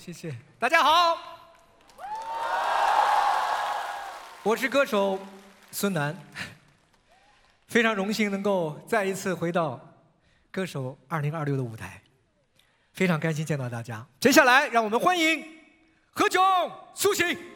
谢谢。大家好，我是歌手孙楠，非常荣幸能够再一次回到歌手2026的舞台，非常开心见到大家。接下来，让我们欢迎何炅、苏醒。